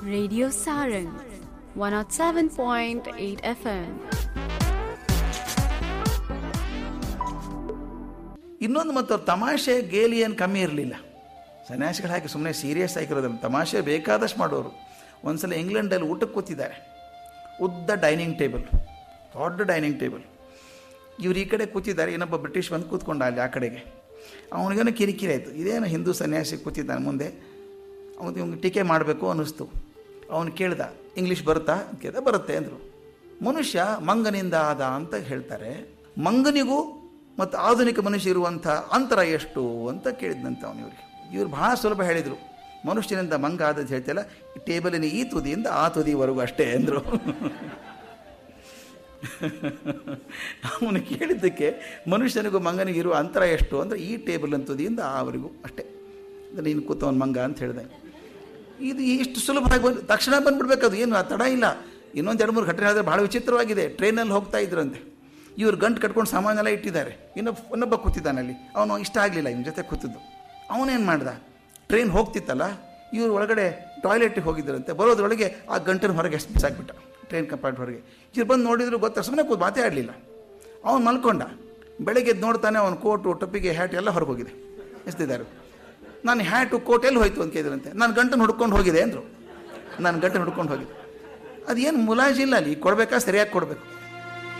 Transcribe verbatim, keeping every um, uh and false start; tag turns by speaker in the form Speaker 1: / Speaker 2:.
Speaker 1: Radio Sarang one oh seven point eight F M.
Speaker 2: ಇನ್ನೊಂದು ಮತ್ತು ಅವ್ರ ತಮಾಷೆ ಗೇಲಿ ಏನು ಕಮ್ಮಿ ಇರಲಿಲ್ಲ. ಸನ್ಯಾಸಿಗಳು ಹಾಕಿ ಸುಮ್ಮನೆ ಸೀರಿಯಸ್ ಆಗಿರೋದಿಲ್ಲ, ತಮಾಷೆ ಬೇಕಾದಷ್ಟು ಮಾಡೋರು. ಒಂದ್ಸಲ ಇಂಗ್ಲೆಂಡಲ್ಲಿ ಊಟಕ್ಕೆ ಕೂತಿದ್ದಾರೆ, ಉದ್ದ ಡೈನಿಂಗ್ ಟೇಬಲ್, ದೊಡ್ಡ ಡೈನಿಂಗ್ ಟೇಬಲ್. ಇವ್ರು ಈ ಕಡೆ ಕೂತಿದ್ದಾರೆ, ಇನ್ನೊಬ್ಬ ಬ್ರಿಟಿಷ್ ಬಂದು ಕೂತ್ಕೊಂಡ ಅಲ್ಲಿ ಆ ಕಡೆಗೆ. ಅವನಿಗೇನೋ ಕಿರಿಕಿರಿ ಆಯಿತು, ಇದೇನು ಹಿಂದೂ ಸನ್ಯಾಸಿ ಕೂತಿದ್ದಾನೆ ಮುಂದೆ, ಅವನು ಇವ್ನಿಗೆ ಟೀಕೆ ಮಾಡಬೇಕು ಅನ್ನಿಸ್ತು. ಅವನು ಕೇಳ್ದ, ಇಂಗ್ಲೀಷ್ ಬರುತ್ತಾ ಅಂತ ಕೇಳ್ದ. ಬರುತ್ತೆ ಅಂದರು. ಮನುಷ್ಯ ಮಂಗನಿಂದ ಆದ ಅಂತ ಹೇಳ್ತಾರೆ, ಮಂಗನಿಗೂ ಮತ್ತು ಆಧುನಿಕ ಮನುಷ್ಯ ಇರುವಂಥ ಅಂತರ ಎಷ್ಟು ಅಂತ ಕೇಳಿದ್ನಂತ ಅವನು. ಇವ್ರಿಗೆ ಇವ್ರು ಭಾಳ ಸುಲಭ ಹೇಳಿದರು, ಮನುಷ್ಯನಿಂದ ಮಂಗ ಆದದ್ದು ಹೇಳ್ತಿಲ್ಲ, ಈ ಟೇಬಲಿನ ಈ ತುದಿಯಿಂದ ಆ ತುದಿವರೆಗೂ ಅಷ್ಟೇ ಅಂದರು. ಅವನು ಕೇಳಿದ್ದಕ್ಕೆ ಮನುಷ್ಯನಿಗೂ ಮಂಗನಿಗೂ ಇರುವ ಅಂತರ ಎಷ್ಟು ಅಂದರೆ ಈ ಟೇಬಲಿನ ತುದಿಯಿಂದ ಆವರೆಗೂ ಅಷ್ಟೇ, ಅಂದರೆ ನೀನು ಕೂತವನು ಮಂಗ ಅಂತ ಹೇಳಿದೆ. ಇದು ಇಷ್ಟು ಸುಲಭವಾಗಿ ಬಂದು ತಕ್ಷಣ ಬಂದುಬಿಡ್ಬೇಕದು, ಏನು ಆ ತಡ ಇಲ್ಲ. ಇನ್ನೊಂದು ಎರಡು ಮೂರು ಘಟನೆ ಆದರೆ ಭಾಳ ವಿಚಿತ್ರವಾಗಿದೆ. ಟ್ರೈನಲ್ಲಿ ಹೋಗ್ತಾ ಇದ್ರಂತೆ, ಇವ್ರು ಗಂಟು ಕಟ್ಕೊಂಡು ಸಾಮಾನೆಲ್ಲ ಇಟ್ಟಿದ್ದಾರೆ, ಇನ್ನೊಬ್ಬ ಇನ್ನೊಬ್ಬ ಕೂತಿದ್ದಾನಲ್ಲಿ. ಅವನು ಇಷ್ಟ ಆಗಲಿಲ್ಲ ಇವನ ಜೊತೆ ಕೂತಿದ್ದು. ಅವನೇನು ಮಾಡ್ದ, ಟ್ರೈನ್ ಹೋಗ್ತಿತ್ತಲ್ಲ, ಇವ್ರು ಒಳಗಡೆ ಟಾಯ್ಲೆಟಿಗೆ ಹೋಗಿದ್ದರಂತೆ. ಬರೋದ್ರೊಳಗೆ ಆ ಗಂಟನ್ನು ಹೊರಗೆ ಎಷ್ಟು ಬಿಸಾಕ್ಬಿಟ್ಟ, ಟ್ರೈನ್ ಕಂಪಾರ್ಟ್ ಹೊರಗೆ. ಇವ್ರು ಬಂದು ನೋಡಿದ್ರು ಗೊತ್ತಾ, ಸುಮ್ಮನೆ ಕೂತು ಮಾತೇ ಆಡಲಿಲ್ಲ. ಅವನು ಮಲ್ಕೊಂಡ. ಬೆಳಗ್ಗೆ ಎದ್ದು ನೋಡ್ತಾನೆ, ಅವನ ಕೋಟು ಟೊಪ್ಪಿಗೆ ಹ್ಯಾಟ್ ಎಲ್ಲ ಹೊರಗೆ ಹೋಗಿದೆ. ಎಸ್ತಿದ್ದಾರೆ. ನಾನು ಹ್ಯಾಟು ಕೋಟ್ ಎಲ್ಲಿ ಹೋಯ್ತು ಅಂತ ಕೇಳಿದ್ರಂತೆ. ನಾನು ಗಂಟನ್ನು ಹುಡ್ಕೊಂಡು ಹೋಗಿದೆ ಅಂದರು. ನಾನು ಗಂಟನ್ನು ಹುಡ್ಕೊಂಡು ಹೋಗಿದೆ. ಅದೇನು ಮುಲಾಜಿಲ್ಲ, ಅಲ್ಲಿ ಕೊಡಬೇಕಾ ಸರಿಯಾಗಿ ಕೊಡಬೇಕು.